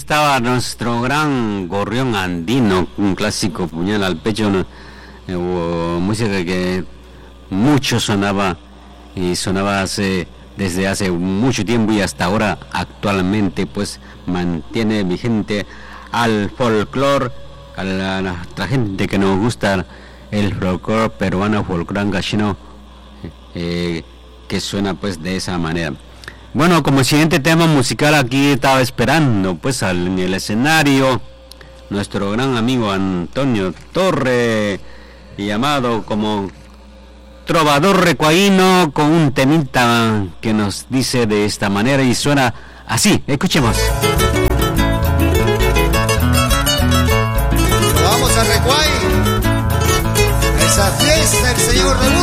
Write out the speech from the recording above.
estaba nuestro gran gorrión andino, un clásico puñal al pecho, música que mucho sonaba y sonaba desde hace mucho tiempo y hasta ahora actualmente pues mantiene vigente al folclore, a la gente que nos gusta el folclore peruano, folclore gallino, que suena pues de esa manera. Bueno, como siguiente tema musical aquí estaba esperando pues en el escenario nuestro gran amigo Antonio Torre, llamado como Trovador Recuaíno, con un temita que nos dice de esta manera y suena así. Escuchemos. Vamos a Recuay, esa fiesta del Señor de Luz.